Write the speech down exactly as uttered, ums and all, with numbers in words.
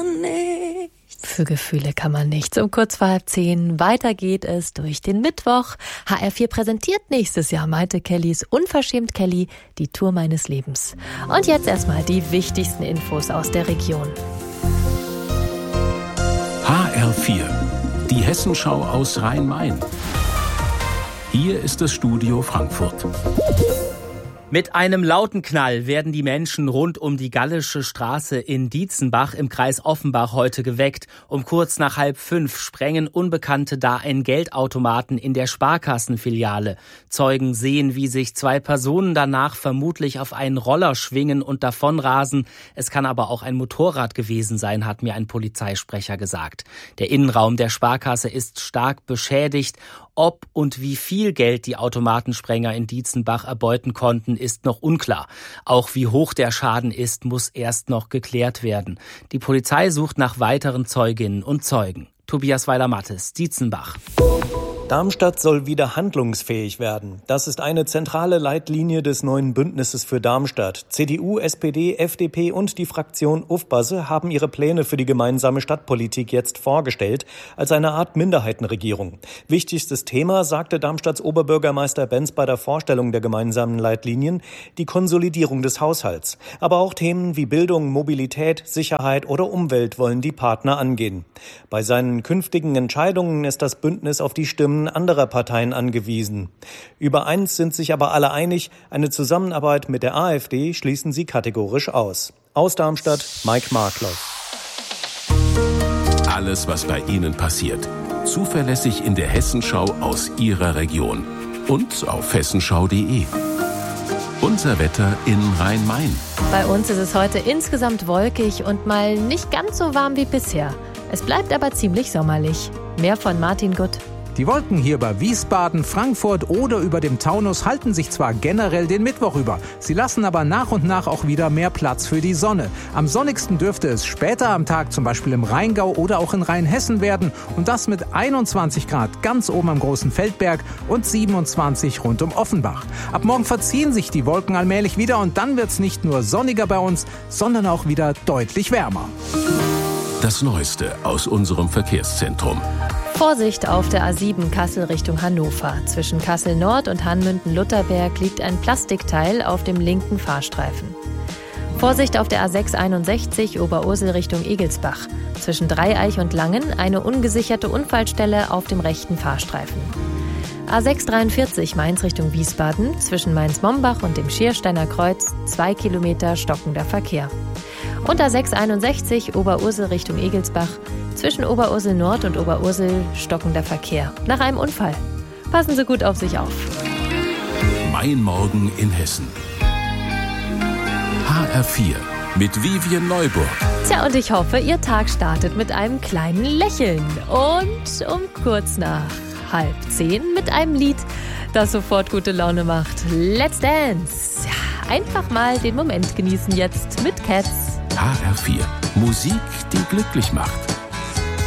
man nicht. Für Gefühle kann man nichts. Um kurz vor halb zehn. Weiter geht es durch den Mittwoch. H R vier präsentiert nächstes Jahr Maite Kellys Unverschämt Kelly, die Tour meines Lebens. Und jetzt erstmal die wichtigsten Infos aus der Region. H R vier, die Hessenschau aus Rhein-Main. Hier ist das Studio Frankfurt. Mit einem lauten Knall werden die Menschen rund um die Gallische Straße in Dietzenbach im Kreis Offenbach heute geweckt. Um kurz nach halb fünf sprengen Unbekannte da einen Geldautomaten in der Sparkassenfiliale. Zeugen sehen, wie sich zwei Personen danach vermutlich auf einen Roller schwingen und davonrasen. Es kann aber auch ein Motorrad gewesen sein, hat mir ein Polizeisprecher gesagt. Der Innenraum der Sparkasse ist stark beschädigt. Ob und wie viel Geld die Automatensprenger in Dietzenbach erbeuten konnten, ist noch unklar. Auch wie hoch der Schaden ist, muss erst noch geklärt werden. Die Polizei sucht nach weiteren Zeuginnen und Zeugen. Tobias Weiler-Mattes, Dietzenbach. Darmstadt soll wieder handlungsfähig werden. Das ist eine zentrale Leitlinie des neuen Bündnisses für Darmstadt. C D U, S P D, F D P und die Fraktion Ufbasse haben ihre Pläne für die gemeinsame Stadtpolitik jetzt vorgestellt, als eine Art Minderheitenregierung. Wichtigstes Thema, sagte Darmstadts Oberbürgermeister Benz bei der Vorstellung der gemeinsamen Leitlinien, die Konsolidierung des Haushalts. Aber auch Themen wie Bildung, Mobilität, Sicherheit oder Umwelt wollen die Partner angehen. Bei seinen künftigen Entscheidungen ist das Bündnis auf die Stimmen anderer Parteien angewiesen. Über eins sind sich aber alle einig, eine Zusammenarbeit mit der A f D schließen sie kategorisch aus. Aus Darmstadt, Mike Markloff. Alles, was bei Ihnen passiert, zuverlässig in der Hessenschau aus Ihrer Region und auf hessenschau punkt de. Unser Wetter in Rhein-Main. Bei uns ist es heute insgesamt wolkig und mal nicht ganz so warm wie bisher. Es bleibt aber ziemlich sommerlich. Mehr von Martin Gutt. Die Wolken hier bei Wiesbaden, Frankfurt oder über dem Taunus halten sich zwar generell den Mittwoch über, sie lassen aber nach und nach auch wieder mehr Platz für die Sonne. Am sonnigsten dürfte es später am Tag zum Beispiel im Rheingau oder auch in Rheinhessen werden und das mit einundzwanzig Grad ganz oben am Großen Feldberg und siebenundzwanzig rund um Offenbach. Ab morgen verziehen sich die Wolken allmählich wieder und dann wird's nicht nur sonniger bei uns, sondern auch wieder deutlich wärmer. Das Neueste aus unserem Verkehrszentrum. Vorsicht auf der A sieben Kassel Richtung Hannover. Zwischen Kassel Nord und Hanmünden-Lutterberg liegt ein Plastikteil auf dem linken Fahrstreifen. Vorsicht auf der A sechs einundsechzig Oberursel Richtung Egelsbach. Zwischen Dreieich und Langen eine ungesicherte Unfallstelle auf dem rechten Fahrstreifen. A sechs dreiundvierzig Mainz Richtung Wiesbaden. Zwischen Mainz-Mombach und dem Schiersteiner Kreuz zwei Kilometer stockender Verkehr. Und A sechs einundsechzig Oberursel Richtung Egelsbach. Zwischen Oberursel Nord und Oberursel stockender Verkehr. Nach einem Unfall. Passen Sie gut auf sich auf. Mein Morgen in Hessen. H R vier mit Vivian Neuburg. Tja, und ich hoffe, Ihr Tag startet mit einem kleinen Lächeln. Und um kurz nach halb zehn mit einem Lied, das sofort gute Laune macht. Let's Dance. Ja, einfach mal den Moment genießen jetzt mit Cats. H R vier. Musik, die glücklich macht.